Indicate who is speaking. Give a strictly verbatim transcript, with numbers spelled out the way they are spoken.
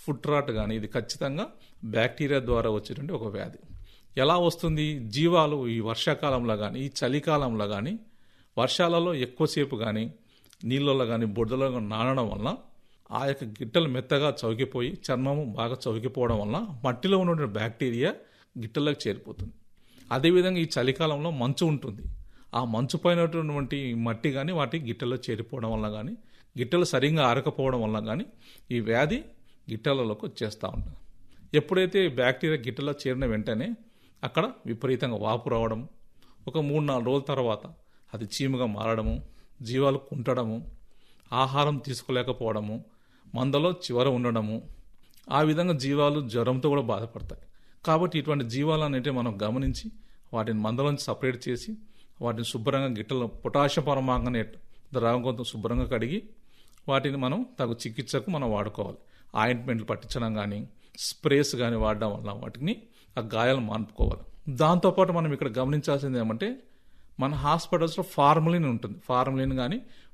Speaker 1: Foot rot కానీ ఇది ఖచ్చితంగా బ్యాక్టీరియా ద్వారా వచ్చేటువంటి ఒక వ్యాధి. ఎలా వస్తుంది? జీవాలు ఈ వర్షాకాలంలో కానీ ఈ చలికాలంలో కానీ వర్షాలలో ఎక్కువసేపు కానీ నీళ్ళలో కానీ బురదలో కానీ నానడం వల్ల ఆ యొక్క గిట్టలు మెత్తగా చౌకిపోయి చర్మము బాగా చౌకిపోవడం వల్ల మట్టిలో ఉన్న బ్యాక్టీరియా గిట్టలకు చేరిపోతుంది. అదేవిధంగా ఈ చలికాలంలో మంచు ఉంటుంది. ఆ మంచు పైనటువంటి మట్టి కానీ వాటి గిట్టలో చేరిపోవడం వల్ల కానీ గిట్టలు సరిగ్గా ఆరకపోవడం వల్ల కానీ ఈ వ్యాధి గిట్టలలోకి వచ్చేస్తూ ఉంటుంది. ఎప్పుడైతే బ్యాక్టీరియా గిట్టలో చేరిన వెంటనే అక్కడ విపరీతంగా వాపు రావడం, ఒక మూడు నాలుగు రోజుల తర్వాత అది చీముగా మారడము, జీవాలు కుంటడము, ఆహారం తీసుకోలేకపోవడము, మందలో చివర ఉండడము, ఆ విధంగా జీవాలు జ్వరంతో కూడా బాధపడతాయి. కాబట్టి ఇటువంటి జీవాలు అనేవి మనం గమనించి వాటిని మందలోంచి సపరేట్ చేసి వాటిని శుభ్రంగా గిట్టలో పొటాషియం పరమాంగనేట్ ద్రావకంతో శుభ్రంగా కడిగి వాటిని మనం తగు చికిత్సకు మనం వాడుకోవాలి. ఆయింట్మెంట్లు పట్టించడం కానీ స్ప్రేస్ కానీ వాడడం వల్ల వాటిని ఆ గాయాలు మాన్పుకోవాలి. దాంతోపాటు మనం ఇక్కడ గమనించాల్సింది ఏమంటే మన హాస్పిటల్స్లో ఫార్మలిన్ ఉంటుంది. ఫార్మలిన్ కానీ